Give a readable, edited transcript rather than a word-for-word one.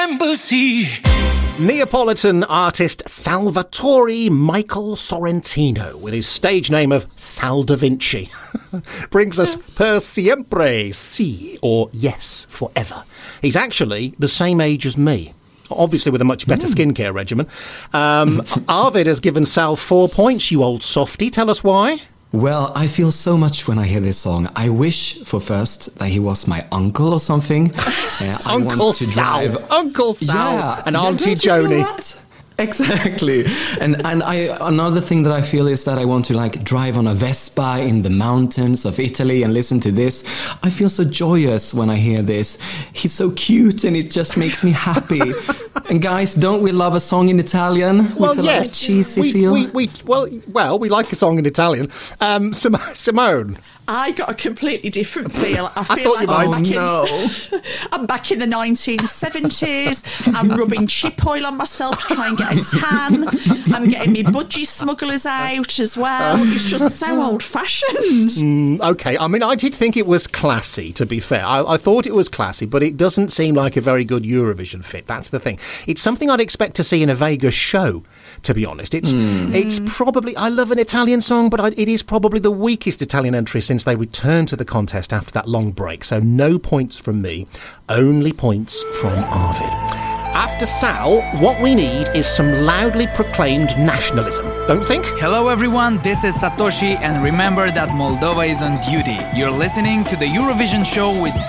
Embassy. Neapolitan artist Salvatore Michael Sorrentino, with his stage name of Sal da Vinci, brings us Per Siempre, Si, or Yes, Forever. He's actually the same age as me, obviously with a much better skincare regimen. Arvid has given Sal 4 points, you old softie. Tell us why. Well, I feel so much when I hear this song. I wish, for first, that he was my uncle or something. Uncle Sal. Uncle Sal and Auntie Joni. Exactly. And another thing that I feel is that I want to drive on a Vespa in the mountains of Italy and listen to this. I feel so joyous when I hear this. He's so cute and it just makes me happy. And guys, don't we love a song in Italian? Well, yes. Cheesy feel. We like a song in Italian. Simone. I got a completely different feel. I thought like you might. I'm back in the 1970s. I'm rubbing chip oil on myself to try and get a tan. I'm getting me budgie smugglers out as well. It's just so old-fashioned. Okay, I mean, I did think it was classy, to be fair. I thought it was classy, but it doesn't seem like a very good Eurovision fit. That's the thing. It's something I'd expect to see in a Vegas show, to be honest. It's probably... I love an Italian song, but it is probably the weakest Italian entry since they returned to the contest after that long break. So no points from me, only points from Arvid. After Sal, what we need is some loudly proclaimed nationalism, don't think? Hello everyone, this is Satoshi, and remember that Moldova is on duty. You're listening to the Eurovision show with